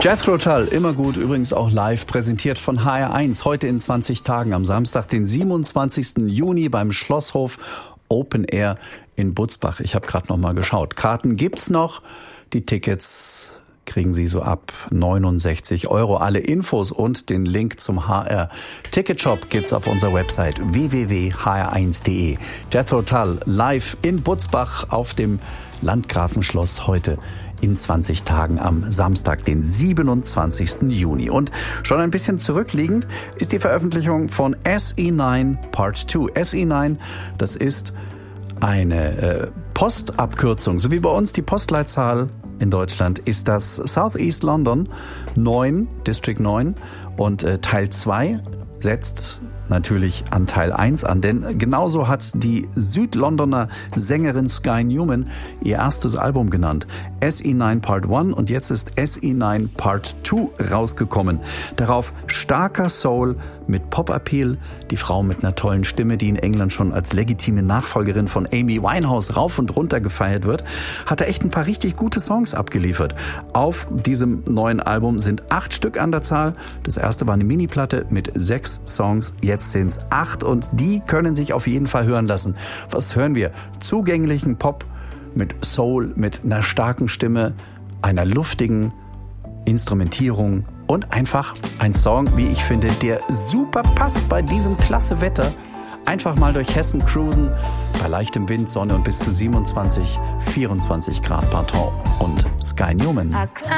Jethro Tull, immer gut, übrigens auch live, präsentiert von HR1, heute in 20 Tagen, am Samstag, den 27. Juni beim Schlosshof Open Air in Butzbach. Ich habe gerade noch mal geschaut. Karten gibt's noch, die Tickets kriegen Sie so ab 69 €. Alle Infos und den Link zum HR Ticketshop gibt's auf unserer Website www.hr1.de. Jethro Tull live in Butzbach auf dem Landgrafenschloss heute in 20 Tagen am Samstag, den 27. Juni. Und schon ein bisschen zurückliegend ist die Veröffentlichung von SE9 Part 2. SE9, das ist eine Postabkürzung, so wie bei uns die Postleitzahl in Deutschland ist das Southeast London 9, District 9 und Teil 2 setzt natürlich an Teil 1 an, denn genauso hat die Südlondoner Sängerin Sky Newman ihr erstes Album genannt. SE9 Part 1 und jetzt ist SE9 Part 2 rausgekommen. Darauf starker Soul mit Pop-Appeal, die Frau mit einer tollen Stimme, die in England schon als legitime Nachfolgerin von Amy Winehouse rauf und runter gefeiert wird, hat er echt ein paar richtig gute Songs abgeliefert. Auf diesem neuen Album sind 8 Stück an der Zahl. Das erste war eine Mini-Platte mit 6 Songs, jetzt sind es 8 und die können sich auf jeden Fall hören lassen. Was hören wir? Zugänglichen Pop mit Soul, mit einer starken Stimme, einer luftigen Instrumentierung und einfach ein Song, wie ich finde, der super passt bei diesem klasse Wetter. Einfach mal durch Hessen cruisen, bei leichtem Wind, Sonne und bis zu 27, 24 Grad Parton und Sky Newman.